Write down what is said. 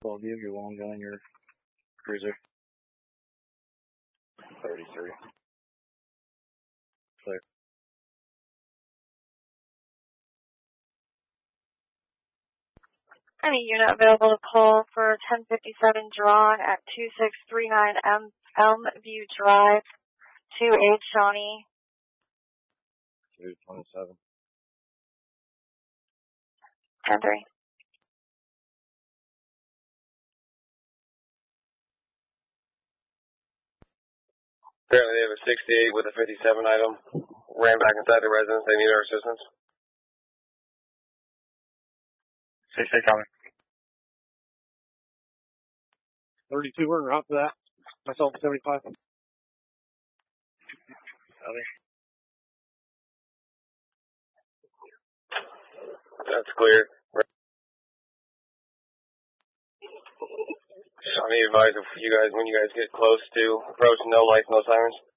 12 you, your long gun, your cruiser. 33. Clear. Any unit available to call for 1057 Drawn at 2639 Elmview Drive, 2A Shawnee. 227. 10-3. Apparently they have a 68 with a 57 item. Ran back inside the residence. They need our assistance. 68 coming. 32, we're out for that. Myself, 75. Copy. That's clear. Shawnee, advise if you guys, when you guys get close to approach, no lights, no sirens.